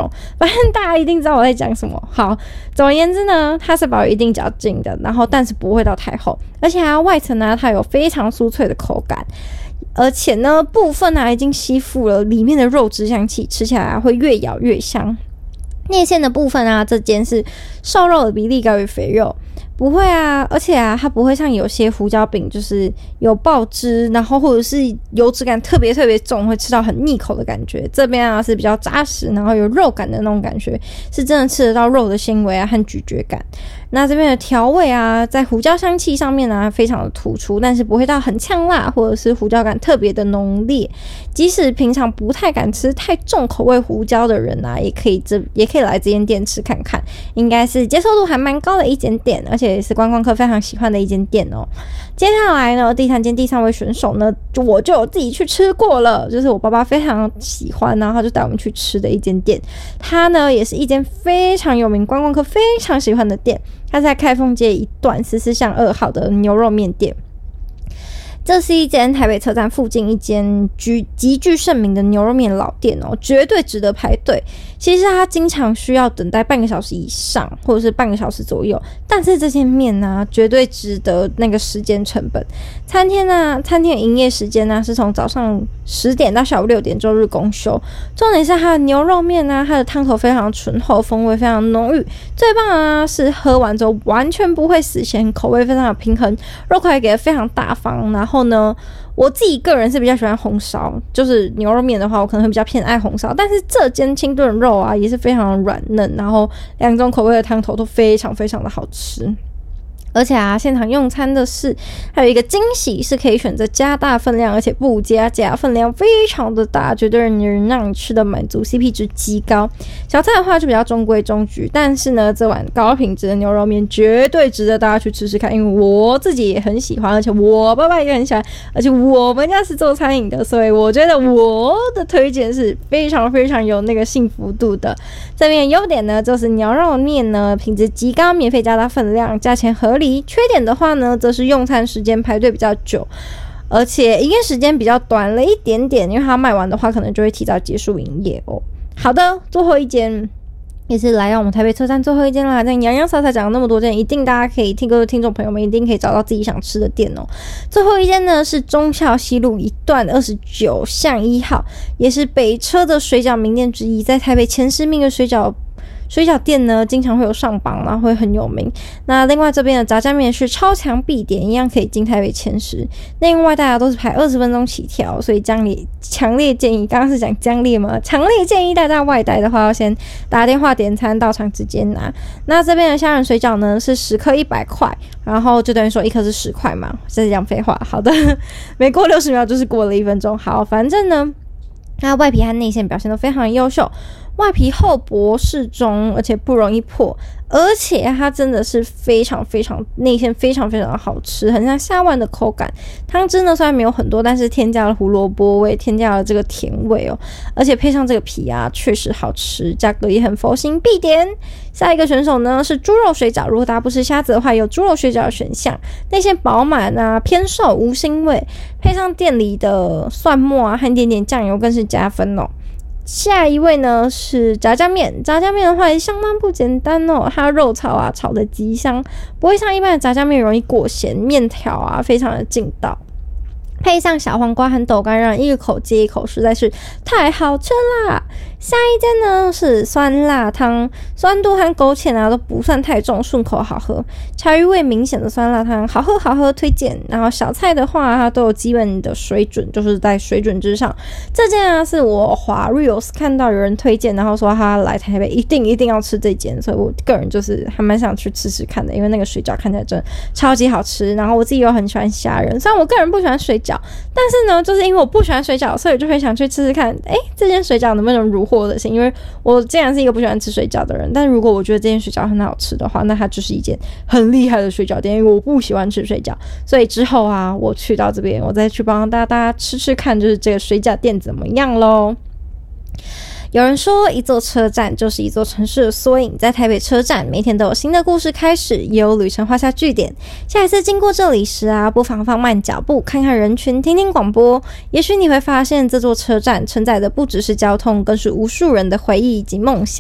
反正大家一定知道我在讲什么。好，总而言之呢，它是保有一定嚼劲的，然后但是不会到太厚，而且它外层呢，它有非常酥脆的口感。而且呢，部分已经吸附了里面的肉汁香气，吃起来会越咬越香。内馅的部分这间是瘦肉的比例高于肥肉，不会而且它不会像有些胡椒饼就是有爆汁，然后或者是油脂感特别特别重，会吃到很腻口的感觉。这边是比较扎实，然后有肉感的那种感觉，是真的吃得到肉的纤维和咀嚼感。那这边的调味在胡椒香气上面非常的突出，但是不会到很呛辣，或者是胡椒感特别的浓烈。即使平常不太敢吃太重口味胡椒的人也可以来这间店吃看看，应该是接受度还蛮高的一间店，而且也是观光客非常喜欢的一间店哦。接下来呢，第3位选手呢，我就有自己去吃过了，就是我爸爸非常喜欢，然后他就带我们去吃的一间店。它呢也是一间非常有名、观光客非常喜欢的店。它在开封街一段14巷2号的牛肉面店。这是一间台北车站附近一间极具盛名的牛肉面老店哦，绝对值得排队。其实它经常需要等待半个小时以上，或者是半个小时左右，但是这间面绝对值得那个时间成本。餐厅的营业时间是从早上10点到下午6点，周日公休。重点是它的牛肉面它的汤头非常醇厚，风味非常浓郁。最棒是喝完之后完全不会死咸，口味非常的平衡，肉块给的非常大方。然后呢，我自己个人是比较喜欢红烧，就是牛肉面的话，我可能会比较偏爱红烧。但是这间清炖肉也是非常的软嫩，然后2种口味的汤头都非常非常的好吃。而且现场用餐的是还有一个惊喜，是可以选择加大分量，而且不加价，分量非常的大，绝对能让你吃的满足， CP 值极高。小菜的话就比较中规中矩，但是呢，这碗高品质的牛肉面绝对值得大家去吃吃看，因为我自己也很喜欢，而且我爸爸也很喜欢，而且我们家是做餐饮的，所以我觉得我的推荐是非常非常有那个幸福度的。这边优点呢，就是牛肉面呢品质极高，免费加大分量，价钱合理。缺点的话呢，则是用餐时间排队比较久，而且营业时间比较短了一点点，因为它卖完的话可能就会提早结束营业哦。好的，最后一间也是来到我们台北车站最后一间啦。这洋洋洒洒讲了那么多间，一定大家可以各位听众朋友们一定可以找到自己想吃的店哦。最后一间呢是忠孝西路一段29巷1号，也是北车的水饺名店之一，在台北前10名的水饺店呢，经常会有上榜，然后会很有名。那另外这边的炸酱面是超强必点，一样可以进台北前10。另外大家都是排20分钟起跳，所以强烈建议，刚刚是讲姜烈吗？强烈建议大家外带的话，要先打电话点餐，到场直接拿。那这边的虾仁水饺呢是10颗100块，然后就等于说1颗是10块嘛，这是讲废话。好的，没过60秒就是过了1分钟。好，反正呢，它外皮和内馅表现都非常优秀。外皮厚薄适中，而且不容易破，而且它真的是非常非常内馅非常非常的好吃，很像虾丸的口感。汤汁呢虽然没有很多，但是添加了胡萝卜味，添加了这个甜味哦，而且配上这个皮确实好吃，价格也很佛心，必点。下一个选手呢是猪肉水饺，如果大家不吃虾子的话，有猪肉水饺的选项，内馅饱满偏瘦无腥味，配上店里的蒜末和一点点酱油更是加分哦。下一位呢是炸酱面，炸酱面的话也相当不简单哦，它肉炒炒得极香，不会像一般的炸酱面容易过咸，面条非常的劲道，配上小黄瓜和豆干，让人一口接一口，实在是太好吃啦。下一间呢是酸辣汤，酸度和勾芡都不算太重，顺口好喝，茶余味明显的酸辣汤，好喝推荐。然后小菜的话它都有基本的水准，就是在水准之上。这间是我滑 Reels 看到有人推荐，然后说他来台北一定要吃这间，所以我个人就是还蛮想去吃吃看的，因为那个水饺看起来真的超级好吃。然后我自己又很喜欢虾仁，虽然我个人不喜欢水饺，但是呢就是因为我不喜欢水饺，所以我就会想去吃吃看这间水饺能不能如获的心，因为我既然是一个不喜欢吃水饺的人，但如果我觉得这间水饺很好吃的话，那它就是一间很厉害的水饺店，因为我不喜欢吃水饺，所以之后我去到这边我再去帮大家吃吃看，就是这个水饺店怎么样咯。有人说一座车站就是一座城市的缩影，在台北车站每天都有新的故事开始，也有旅程画下句点。下一次经过这里时不妨放慢脚步，看看人群，听听广播，也许你会发现这座车站承载的不只是交通，更是无数人的回忆以及梦想。